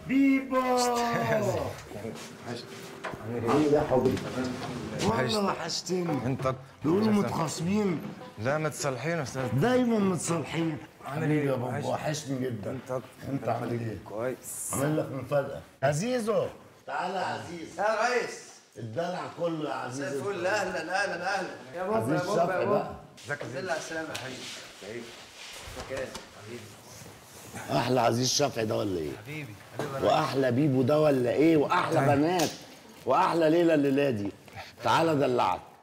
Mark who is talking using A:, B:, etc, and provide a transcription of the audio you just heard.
A: بيبو عامل ايه يا حبيبي؟ والله وحشتني.
B: انت
A: بيقولوا متخاصمين.
B: لا متصالحين يا استاذ.
A: دايما متصالحين.
B: عامل ايه
A: يا بابا؟ وحشني جدا. انت عامل ايه؟
B: كويس.
A: عامل لك مفاجأة. عزيزو تعالى يا عزيز.
C: يا ريس
A: الدلع كله يا عزيز.
C: زي الفل. اهلا اهلا اهلا
D: يا بابا
A: عزيز
D: يا بابا
A: شفقي
D: يا
A: بقى.
D: بابا.
B: ازيك يا
C: زي
B: زين؟
C: اللي على السلامه يا حبيبي. حبيبي
A: احلى عزيز شفقي ده ولا ايه؟
C: حبيبي
A: واحلى بيبو ده ولا ايه؟ واحلى بنات واحلى ليله الليله دي. تعالى دلعك.